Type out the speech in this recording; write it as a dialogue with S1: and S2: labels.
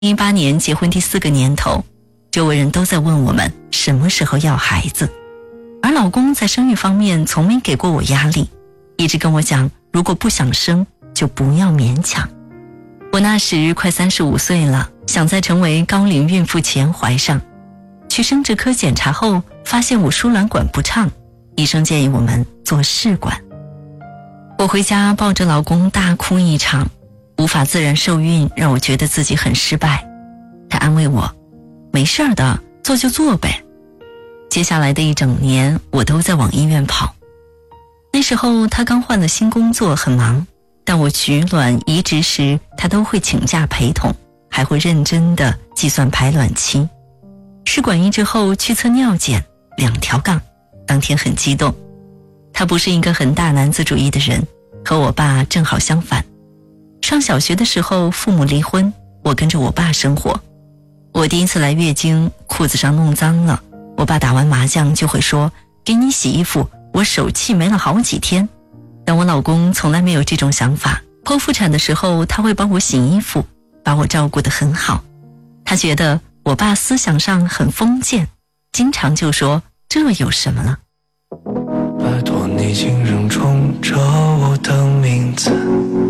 S1: 2018年结婚第4个年头，周围人都在问我们什么时候要孩子，而老公在生育方面从没给过我压力，一直跟我讲，如果不想生就不要勉强。我那时快35岁了，想在成为高龄孕妇前怀上。去生殖科检查后，发现我输卵管不畅，医生建议我们做试管。我回家抱着老公大哭一场，无法自然受孕让我觉得自己很失败。他安慰我，没事的，做就做呗。接下来的一整年，我都在往医院跑。那时候他刚换了新工作，很忙，但我取卵移植时，他都会请假陪同，还会认真地计算排卵期。试管移植后去测尿检，2条杠，当天很激动。他不是一个很大男子主义的人，和我爸正好相反。上小学的时候父母离婚，我跟着我爸生活。我第一次来月经，裤子上弄脏了，我爸打完麻将就会说，给你洗衣服，我手气没了好几天。但我老公从来没有这种想法，剖腹产的时候他会帮我洗衣服，把我照顾得很好。他觉得我爸思想上很封建，经常就说这有什么了。
S2: 拜托你请仍冲着我的名字，